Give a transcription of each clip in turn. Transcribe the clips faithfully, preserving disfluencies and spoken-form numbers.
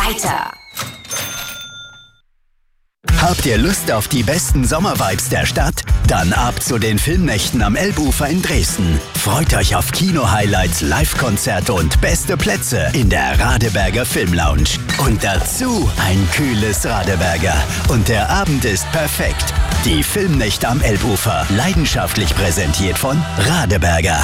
Weiter. Habt ihr Lust auf die besten Sommervibes der Stadt? Dann ab zu den Filmnächten am Elbufer in Dresden. Freut euch auf Kino-Highlights, Live-Konzerte und beste Plätze in der Radeberger Filmlounge. Und dazu ein kühles Radeberger. Und der Abend ist perfekt. Die Filmnächte am Elbufer, leidenschaftlich präsentiert von Radeberger.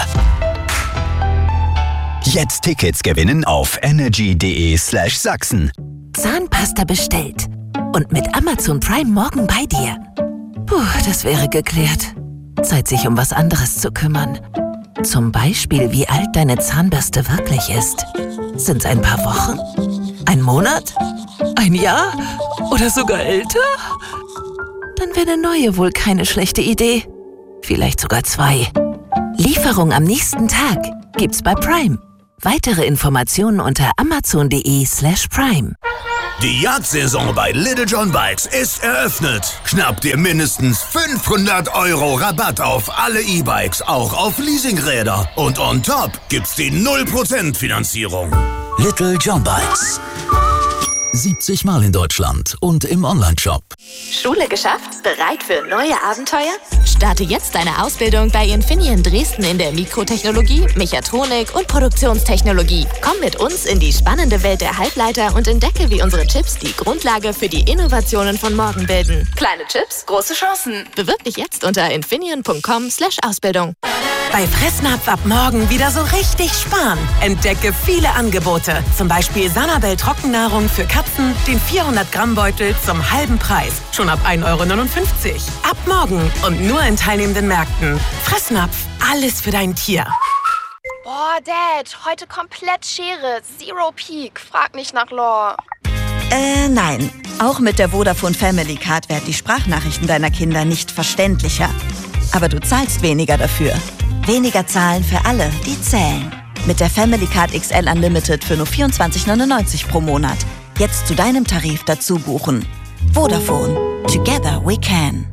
Jetzt Tickets gewinnen auf energy.de slash Sachsen. Zahnpasta bestellt. Und mit Amazon Prime morgen bei dir. Puh, das wäre geklärt. Zeit, sich um was anderes zu kümmern. Zum Beispiel, wie alt deine Zahnbürste wirklich ist. Sind's ein paar Wochen? Ein Monat? Ein Jahr? Oder sogar älter? Dann wäre eine neue wohl keine schlechte Idee. Vielleicht sogar zwei. Lieferung am nächsten Tag gibt's bei Prime. Weitere Informationen unter amazon.de slash prime. Die Jagdsaison bei Little John Bikes ist eröffnet. Schnapp dir mindestens fünfhundert Euro Rabatt auf alle E-Bikes, auch auf Leasingräder. Und on top gibt's die null Prozent Finanzierung. Little John Bikes. siebzig Mal in Deutschland und im Onlineshop. Schule geschafft? Bereit für neue Abenteuer? Starte jetzt deine Ausbildung bei Infineon Dresden in der Mikrotechnologie, Mechatronik und Produktionstechnologie. Komm mit uns in die spannende Welt der Halbleiter und entdecke, wie unsere Chips die Grundlage für die Innovationen von morgen bilden. Kleine Chips, große Chancen. Bewirb dich jetzt unter infineon punkt com slash Ausbildung. Bei Fressnapf ab morgen wieder so richtig sparen. Entdecke viele Angebote. Zum Beispiel Sanabel Trockennahrung für Katzen, den vierhundert Gramm Beutel zum halben Preis. Schon ab ein Euro neunundfünfzig. Ab morgen und nur in teilnehmenden Märkten. Fressnapf, alles für dein Tier. Boah, Dad, heute komplett Schere. Zero Peak. Frag nicht nach Lore. Äh, nein. Auch mit der Vodafone Family Card werden die Sprachnachrichten deiner Kinder nicht verständlicher. Aber du zahlst weniger dafür. Weniger zahlen für alle, die zählen. Mit der Family Card X L Unlimited für nur vierundzwanzig neunundneunzig pro Monat. Jetzt zu deinem Tarif dazu buchen. Vodafone. Together we can.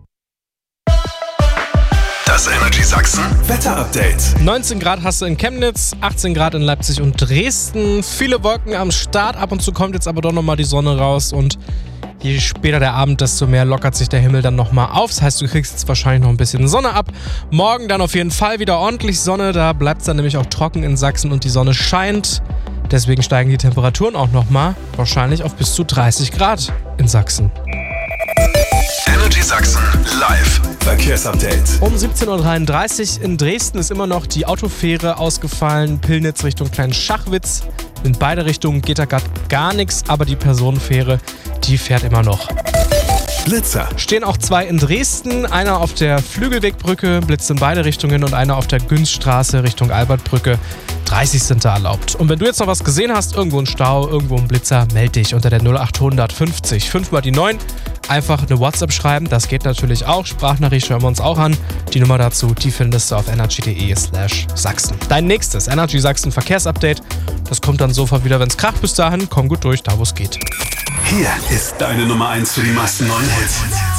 Das Energy Sachsen Wetter-Update. neunzehn Grad hast du in Chemnitz, achtzehn Grad in Leipzig und Dresden. Viele Wolken am Start, ab und zu kommt jetzt aber doch nochmal die Sonne raus und je später der Abend, desto mehr lockert sich der Himmel dann nochmal auf. Das heißt, du kriegst jetzt wahrscheinlich noch ein bisschen Sonne ab. Morgen dann auf jeden Fall wieder ordentlich Sonne. Da bleibt es dann nämlich auch trocken in Sachsen und die Sonne scheint. Deswegen steigen die Temperaturen auch nochmal. Wahrscheinlich auf bis zu dreißig Grad in Sachsen. Energy Sachsen live Verkehrsupdate. Um siebzehn Uhr dreiunddreißig in Dresden ist immer noch die Autofähre ausgefallen. Pillnitz Richtung Kleinschachwitz. In beide Richtungen geht da gerade gar nichts, aber die Personenfähre, die fährt immer noch. Blitzer. Stehen auch zwei in Dresden, einer auf der Flügelwegbrücke, blitzt in beide Richtungen und einer auf der Günzstraße Richtung Albertbrücke. dreißig sind da erlaubt. Und wenn du jetzt noch was gesehen hast, irgendwo ein Stau, irgendwo ein Blitzer, melde dich unter der null acht hundert fünfzig fünf mal die neun. Einfach eine WhatsApp schreiben, das geht natürlich auch. Sprachnachricht hören wir uns auch an. Die Nummer dazu, die findest du auf energy.de slash Sachsen. Dein nächstes Energy Sachsen Verkehrsupdate. Das kommt dann sofort wieder, wenn es kracht. Bis dahin, komm gut durch, da wo es geht. Hier ist deine Nummer eins für die meisten neuen Hits.